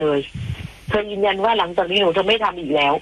เลยเธอยืนยันว่าหลังจากนี้หนูจะไม่ทำอีกแล้ว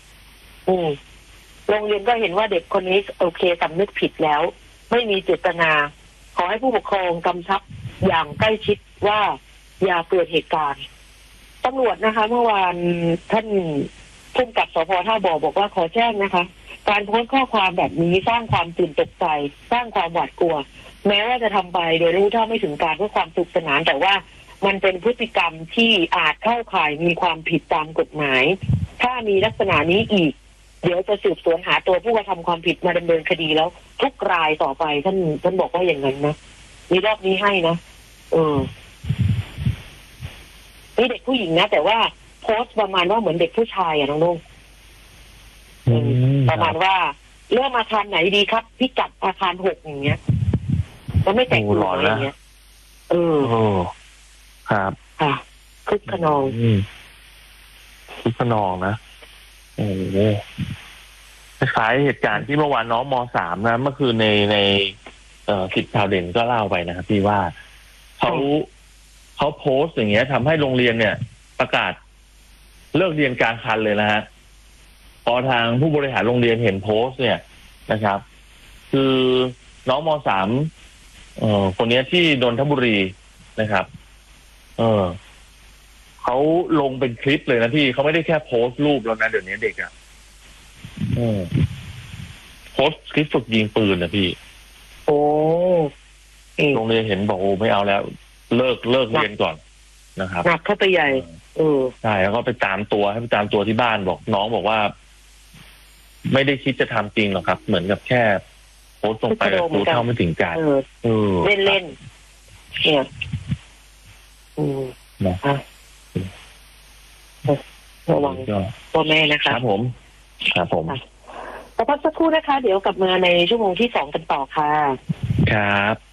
โรงเรียนก็เห็นว่าเด็กคนนี้โอเคสำนึกผิดแล้วไม่มีเจตนาขอให้ผู้ปกครองกำชับอย่างใกล้ชิดว่าอย่าเกิดเหตุการณ์ตำรวจนะคะเมื่อวานท่านผู้กำกับสพ.ท่าบ่อบอกว่าขอแจ้งนะคะการโพสต์ข้อความแบบนี้สร้างความตื่นตกใจสร้างความหวาดกลัวแม้ว่าจะทำไปโดยรู้เท่าไม่ถึงการเพื่อความสนุกสนานแต่ว่ามันเป็นพฤติกรรมที่อาจเข้าข่ายมีความผิดตามกฎหมายถ้ามีลักษณะนี้อีกเดี๋ยวจะสืบสวนหาตัวผู้กระทำความผิดมาดำเนินคดีแล้วทุกรายต่อไปท่านบอกว่าอย่างนั้นนะมีรอบนี้ให้นะนี่เด็กผู้หญิงนะแต่ว่าโพสต์ประมาณว่าเหมือนเด็กผู้ชายน้องนุ่งประมาณว่าเริ่มอาคารไหนดีครับพิกัดอาคาร6อย่างเงี้ยแล้วไม่แต่งตัวอะไรเงี้ยครับค่ะคึกขนองคึกขนองนะโอ้โหคล้ายเหตุการณ์ที่เมื่อวานน้องม.3 นะเมื่อคืนในสิทธิ์ข่าวเด่นก็เล่าไปนะครับพี่ว่าเขาโพสต์อย่างเงี้ยทำให้โรงเรียนเนี่ยประกาศเลิกเรียนกลางคันเลยนะฮะพอทางผู้บริหารโรงเรียนเห็นโพสต์เนี่ยนะครับคือน้องม.3 คนนี้ที่นนทบุรีนะครับเขาลงเป็นคลิปเลยนะพี่เขาไม่ได้แค่โพสต์รูปแล้วนะเดี๋ยวนี้เด็กโพสต์คลิปฝึกยิงปืนนะพี่โอ้โรงเรียนเห็นบอกโอ้ไม่เอาแล้วเลิกเรียนก่อนนะครับหนักเข้าไปใหญ่ใช่แล้วก็ไปตามตัวที่บ้านบอกน้องบอกว่าไม่ได้คิดจะทำจริงหรอกครับเหมือนกับแค่โพสต์ลงไปแบบรู้เท่าไม่ถึงการเล่นเนี่ยระวังพ่อแม่นะคะครับผมพักสักครู่นะคะเดี๋ยวกลับมาในชั่วโมงที่2กันต่อค่ะครับ